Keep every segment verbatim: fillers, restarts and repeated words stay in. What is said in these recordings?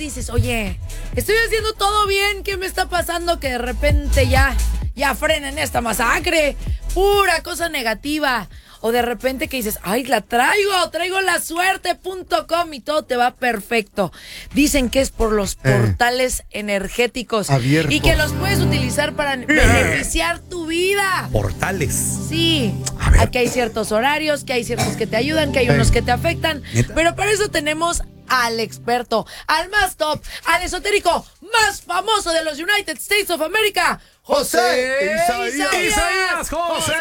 dices, oye, estoy haciendo todo bien, ¿qué me está pasando? Que de repente ya, ya frenen esta masacre, pura cosa negativa. O de repente que dices, ay, la traigo, traigo la suerte punto com y todo te va perfecto. Dicen que es por los portales eh, energéticos. Abiertos. Y que los puedes utilizar para yeah. beneficiar tu vida. Portales. Sí. Aquí hay ciertos horarios, que hay ciertos que te ayudan, que hay unos que te afectan. ¿Neta? Pero para eso tenemos al experto, al más top, al esotérico más famoso de los United States of America, José Isaías. Isaías, José,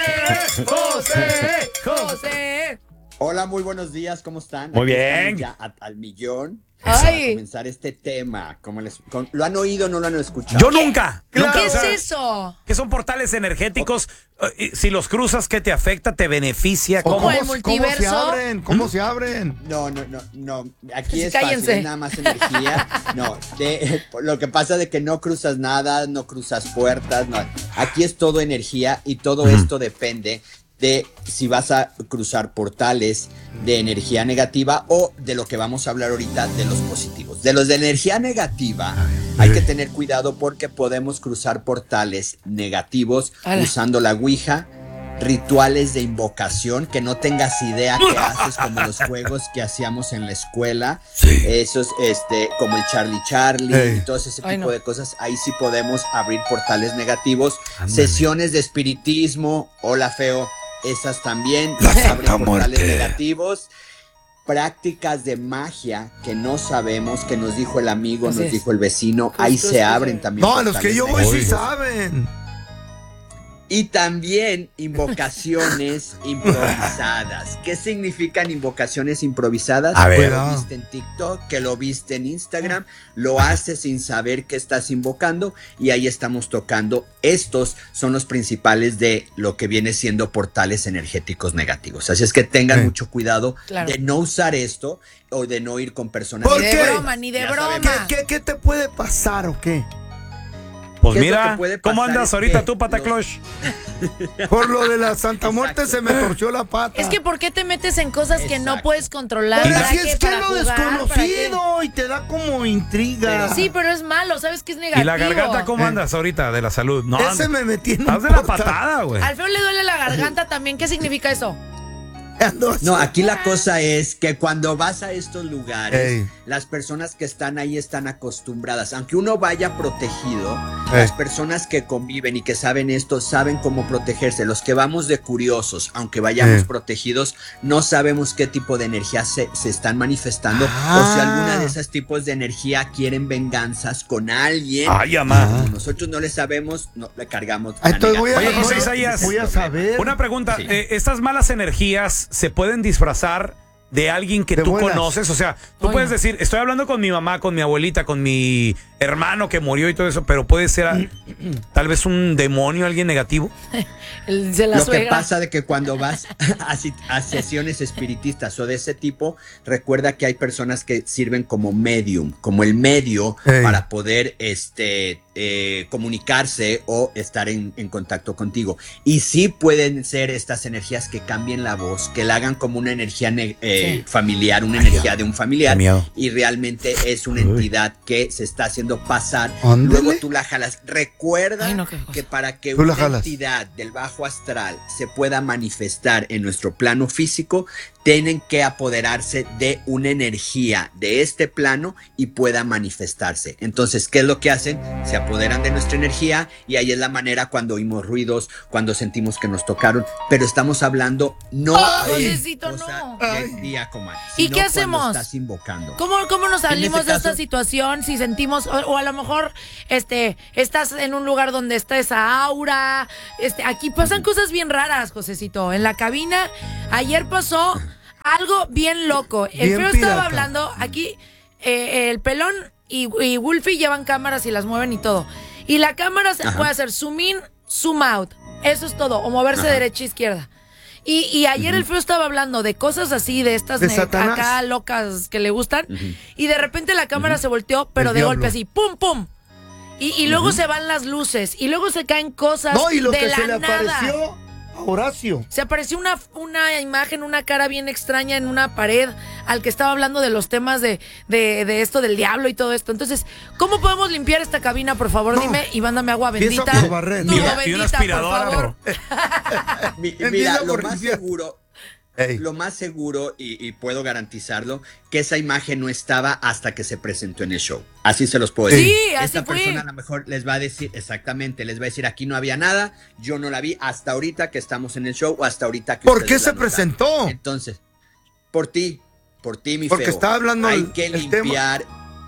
José, José. Hola, muy buenos días, ¿cómo están? Muy bien. Ya a, al millón. Ay. Para comenzar este tema, como les, con, ¿lo han oído o no lo han escuchado? Yo nunca. ¿Qué, nunca, ¿Qué o sea, es eso? ¿Qué son portales energéticos? Okay. Si los cruzas, ¿qué te afecta? ¿Te beneficia? ¿Cómo, ¿Cómo, el multiverso? ¿Cómo se abren? ¿Cómo ¿Mm? se abren? No, no, no, no. Aquí Sí, es cállense. fácil, es nada más energía. No, de, lo que pasa de que no cruzas nada, no cruzas puertas, no. Aquí es todo energía y todo uh-huh. esto depende de si vas a cruzar portales de energía negativa o de lo que vamos a hablar ahorita de los positivos. De los de energía negativa hay que tener cuidado porque podemos cruzar portales negativos usando la Ouija, rituales de invocación que no tengas idea qué haces, como los juegos que hacíamos en la escuela, sí. esos este como el Charlie Charlie hey. y todo ese tipo Ay, no. de cosas. Ahí sí podemos abrir portales negativos. Andale. Sesiones de espiritismo, hola feo, esas también las abren portales negativos. Prácticas de magia que no sabemos, que nos dijo el amigo, Así nos es. dijo el vecino, Justo ahí se abren también. No, los que yo voy sí saben. Y también invocaciones improvisadas. ¿Qué significan invocaciones improvisadas? A ver. Que lo viste en TikTok, que lo viste en Instagram, lo haces sin saber qué estás invocando y ahí estamos tocando. Estos son los principales de lo que viene siendo portales energéticos negativos. Así es que tengan sí. mucho cuidado claro. de no usar esto o de no ir con personas. Ni de broma, ni de broma. ¿Qué, qué, ¿Qué te puede pasar o qué? Pues mira, ¿cómo andas ahorita que, tú, Pataclosh? Los... Por lo de la Santa Muerte Exacto. se me torció la pata. Es que ¿por qué te metes en cosas Exacto. que no puedes controlar? Pero si es que es lo jugar, desconocido y te da como intriga. Pero, sí, pero es malo, ¿sabes qué es negativo? ¿Y la garganta cómo andas ahorita de la salud? No, Ese me metí en Estás de la patada, güey. Al feo le duele la garganta también. ¿Qué significa eso? No, aquí la cosa es que cuando vas a estos lugares, Ey. las personas que están ahí están acostumbradas. Aunque uno vaya protegido, Ey. las personas que conviven y que saben esto, saben cómo protegerse. Los que vamos de curiosos, aunque vayamos Ey. protegidos, no sabemos qué tipo de energía se, se están manifestando ah. o si alguna de esos tipos de energía quieren venganzas con alguien. Ay, amá. Nosotros no le sabemos, no le cargamos. Entonces voy a, Oye, José Isaías, voy a saber. Una pregunta, sí. eh, estas malas energías se pueden disfrazar de alguien que de tú buenas. conoces, o sea, tú Oye. puedes decir, estoy hablando con mi mamá, con mi abuelita, con mi hermano que murió y todo eso, pero puede ser a, tal vez un demonio, alguien negativo. Se la Lo suegra. que pasa de que cuando vas a, a sesiones espiritistas o de ese tipo, recuerda que hay personas que sirven como medium, como el medio hey. para poder este, eh, comunicarse o estar en, en contacto contigo. Y sí pueden ser estas energías que cambien la voz, que la hagan como una energía eh, sí. familiar, una Ay, energía Dios. de un familiar. Y realmente es una entidad que se está haciendo pasar. Ándale. Luego tú la jalas. Recuerda Ay, no, que para que tú una entidad del bajo astral se pueda manifestar en nuestro plano físico, tienen que apoderarse de una energía de este plano y pueda manifestarse. Entonces, ¿qué es lo que hacen? Se apoderan de nuestra energía y ahí es la manera cuando oímos ruidos, cuando sentimos que nos tocaron, pero estamos hablando no oh, de necesito, no. del día, comadre, ¿Y qué hacemos? Estás invocando. ¿Cómo, cómo nos salimos este de esta caso, situación si sentimos, o, o a lo mejor este, estás en un lugar donde está esa aura? Este, aquí pasan uh-huh. cosas bien raras, Josecito. En la cabina, ayer pasó algo bien loco. El bien feo pirata. estaba hablando, aquí eh, el pelón y, y Wolfie llevan cámaras y las mueven y todo. Y la cámara se Ajá. puede hacer zoom in, zoom out. Eso es todo. O moverse Ajá. derecha e izquierda. Y, y ayer uh-huh. el feo estaba hablando de cosas así, de estas ¿De ne- acá locas que le gustan. Uh-huh. Y de repente la cámara uh-huh. se volteó, pero el de diablo. golpe así, pum, pum. Y, y luego uh-huh. se van las luces. Y luego se caen cosas no, y lo de que la se le nada. apareció Horacio. Se apareció una, una imagen, una cara bien extraña en una pared al que estaba hablando de los temas de, de, de esto del diablo y todo esto. Entonces, ¿cómo podemos limpiar esta cabina, por favor? No. Dime y mándame agua Empieza bendita. por barrer. Todo Y una- bendita, y una aspiradora, por favor. Mi- Empieza mira, lo por más limpiar. seguro, Ey. lo más seguro, y, y puedo garantizarlo, que esa imagen no estaba hasta que se presentó en el show. Así se los puedo Sí, decir. así Esta fue. persona a lo mejor les va a decir, exactamente, les va a decir, aquí no había nada, yo no la vi hasta ahorita que estamos en el show o hasta ahorita que ¿Por ustedes qué la se notaron. presentó? Entonces, por ti, por ti, mi Porque feo. estaba hablando Hay el- que el limpiar,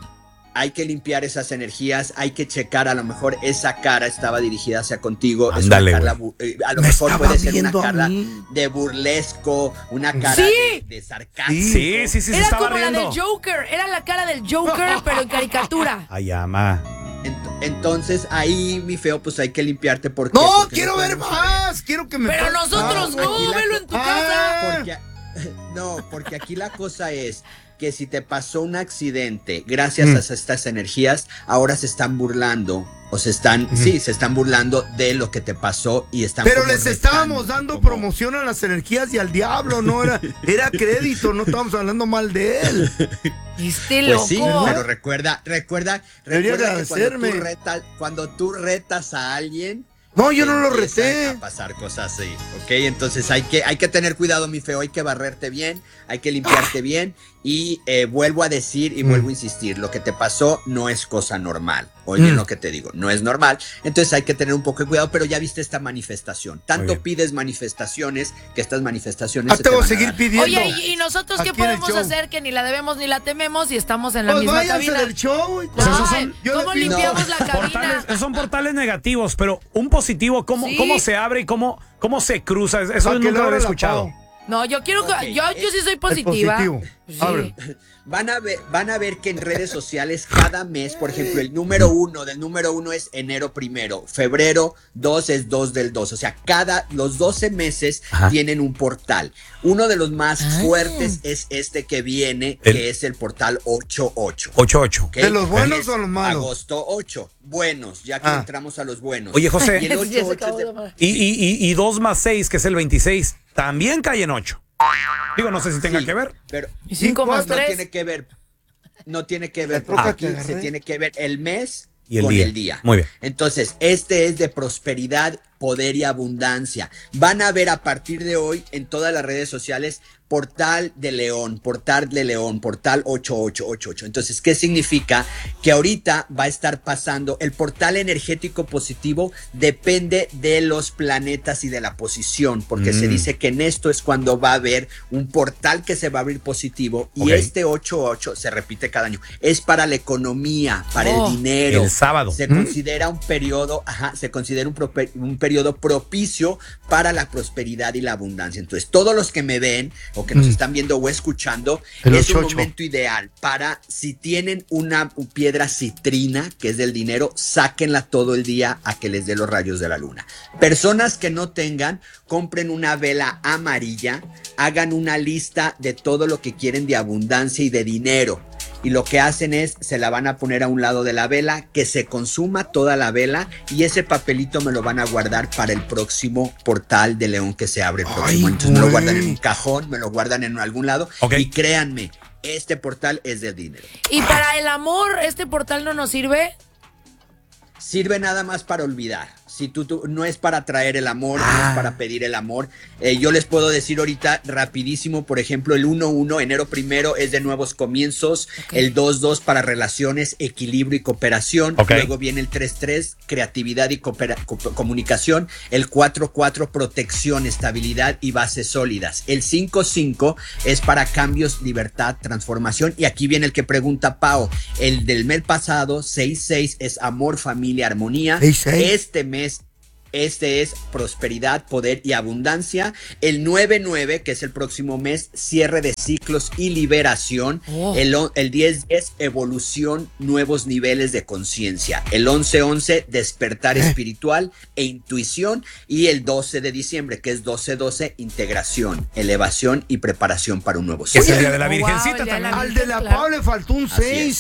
hay que limpiar esas energías, hay que checar, a lo mejor esa cara estaba dirigida hacia contigo. es una Ándale, Carla güey. bu- eh, a lo Me mejor estaba puede ser una viendo a Carla mí. de burlesco, una cara Sí. de, de sarcasmo. Sí, sí, sí, se Era estaba como la riendo. del Joker, era la cara del Joker, pero en caricatura. Ay, ama. Ent- Entonces ahí, mi feo, pues hay que limpiarte porque. No, porque quiero ver podemos saber. más. Quiero que me Pero pase- nosotros Ah, no, aquí la- velo en tu Ah. casa. Porque, no, porque aquí la cosa es que si te pasó un accidente, gracias Mm. a estas energías, ahora se están burlando, o se están, sí, se están burlando de lo que te pasó y están Pero como les retando, estábamos dando como- promoción a las energías y al diablo, no era, era crédito, no estábamos hablando mal de él. Este Pues loco. sí, pero recuerda, recuerda, Debería recuerda que cuando agradecerme. tú, retas, cuando tú retas a alguien, No, yo no lo empiezan reté. a pasar cosas así, ¿ok? Entonces hay que, hay que tener cuidado, mi feo, hay que barrerte bien, hay que limpiarte bien y eh, vuelvo a decir y Mm. vuelvo a insistir, lo que te pasó no es cosa normal, oye Mm. lo que te digo, no es normal, entonces hay que tener un poco de cuidado, pero ya viste esta manifestación, tanto bien. pides manifestaciones que estas manifestaciones Ah, se te voy a van seguir dar. pidiendo. Oye, ¿y, y nosotros qué Aquí en el podemos show. hacer que ni la debemos ni la tememos y estamos en la Pues misma váyanse cabina? del show. y- Pues esos Ay, son- yo ¿Cómo le pido- limpiamos la cabina? Portales, esos son portales negativos, pero un positivo, ¿cómo, Sí. cómo se abre y cómo, cómo se cruza? Eso Pa' que nunca le lo había abra la escuchado. Pau. No, yo quiero que- Ok, yo, yo sí soy Es positiva. positivo. Sí. Abre. Van a ver, van a ver que en redes sociales cada mes, por ejemplo, el número uno del número uno es enero primero, febrero dos es dos del dos, o sea, cada, los doce meses Ajá. tienen un portal. Uno de los más Ah. fuertes es este que viene, El- que es el portal ocho ocho. ocho ocho. ¿ok? ¿De los buenos Es o los malos? Agosto ocho, buenos, ya que Ah. entramos a los buenos. Oye, José, Y el Ya se ocho ocho acabó es de de- llamar. y, y, y, y dos más seis, que es el veintiséis, también cae en ocho. Digo, no sé si tenga Sí, que ver. Pero Y cinco más no tres. tiene que ver. No tiene que ver, Me porque toca aquí que se agarre. tiene que ver el mes Y el con día. el día. Muy bien. Entonces, este es de prosperidad, poder y abundancia. Van a ver a partir de hoy en todas las redes sociales portal de León, portal de León, portal ocho ocho ocho ocho. Entonces, ¿qué significa? Que ahorita va a estar pasando el portal energético positivo, depende de los planetas y de la posición, porque se Mm. dice que en esto es cuando va a haber un portal que se va a abrir positivo y Ok. este ocho ocho se repite cada año. Es para la economía, para Oh. el dinero. El sábado. Se Mm. considera un periodo, ajá, se considera un, prope- un periodo propicio para la prosperidad y la abundancia. Entonces, todos los que me ven o que nos Mm. están viendo o escuchando, El es un ocho ocho. momento ideal para, si tienen una piedra citrina, que es del dinero, sáquenla todo el día a que les dé los rayos de la luna. Personas que no tengan, compren una vela amarilla, hagan una lista de todo lo que quieren de abundancia y de dinero. Y lo que hacen es, se la van a poner a un lado de la vela, que se consuma toda la vela y ese papelito me lo van a guardar para el próximo portal de León que se abre el próximo. Ay, Entonces me lo güey. guardan en un cajón, me lo guardan en algún lado Ok. y créanme, este portal es del dinero. Y para el amor, ¿este portal no nos sirve? Sirve nada más para olvidar. Si tú, tú- no es para traer el amor, no Ah. es para pedir el amor. Eh, yo les puedo decir ahorita rapidísimo, por ejemplo, el uno uno, enero primero es de nuevos comienzos, Ok. el dos dos para relaciones, equilibrio y cooperación, Ok. luego viene el tres tres, creatividad y coopera- co- comunicación, el cuatro cuatro, protección, estabilidad y bases sólidas, el cinco cinco es para cambios, libertad, transformación, y aquí viene el que pregunta Pao, el del mes pasado, seis seis es amor, familia, armonía, seis seis. este mes este es prosperidad, poder y abundancia. El nueve nueve, que es el próximo mes, cierre de ciclos y liberación. Oh. El, o- el diez diez, evolución, nuevos niveles de conciencia. El once once, despertar espiritual e intuición. Y el doce de diciembre, que es doce doce, integración, elevación y preparación para un nuevo Que es ciclo. el día de la Wow, Virgencita el día de la también. Al de la Claro. Pau le faltó un Así seis.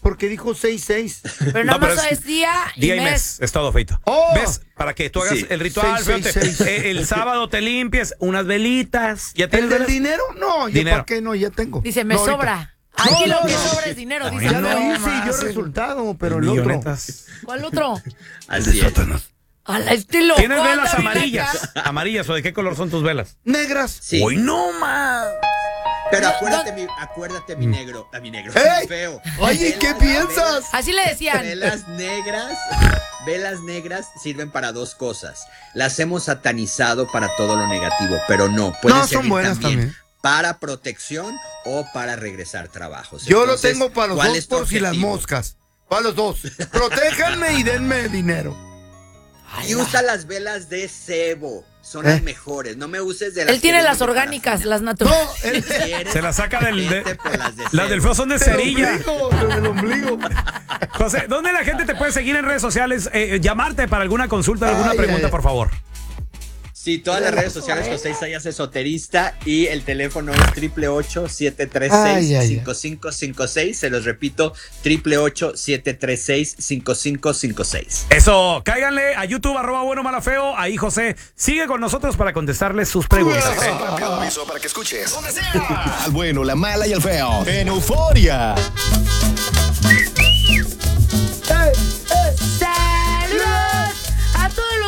porque dijo seis seis. Pero nada No, pero más es es día y Día y mes. mes, es todo, Feito. Oh. ¿Ves? Para que tú hagas Sí. el ritual, Seis, seis, fíjate, seis. eh, el sábado te limpies unas velitas. ¿Ya ¿El tienes del velas? dinero? No, ¿ya Dinero. para qué no? Ya tengo. Dice, me No, ahorita. sobra. Aquí No, lo no, que no. sobra es dinero, dice. Ya No, lo hice y más, yo eh. resultado, pero el otro. Millonetas. ¿Cuál otro? Así es. A la estilo. ¿Tienes ¿cuál velas también amarillas? acá? ¿Amarillas o de qué color son tus velas? Negras. Sí. Uy, no más. Pero No, acuérdate, no. mi, acuérdate, mi negro. A mi negro. ¡Ey! Feo. Oye, ¿qué Velas- piensas? Así le decían. Velas negras, velas negras sirven para dos cosas. Las hemos satanizado para todo lo negativo, pero no, pueden No, son servir buenas también, también. para protección o para regresar trabajos. Yo Entonces, lo tengo para los ¿cuál dos es tu por si las objetivo? moscas. Para los dos. Protéjanme y denme dinero. Y usa las velas de cebo, son ¿Eh? las mejores. No me uses de las Él tiene que las venden de orgánicas, parafina. las No, naturales. el, Si quieres, Se la saca del- de- vete por las de Las cebo. del feo son de del cerilla. ombligo, del ombligo. José, ¿dónde la gente te puede seguir en redes sociales? Eh, llamarte para alguna consulta, alguna Ay, pregunta, ay, por favor. Sí, todas las redes sociales, José Isaías Esoterista, y el teléfono es triple ocho, siete tres seis, Ay, ay, cinco cinco cinco seis. Se los repito, triple ocho, siete tres seis, cinco cinco cinco seis. Eso, cáiganle a YouTube, arroba bueno mala feo. Ahí José sigue con nosotros para contestarles sus preguntas. ¿eh? Rápido aviso para que escuches. Donde sea. Al bueno, la mala y el feo. En Euforia.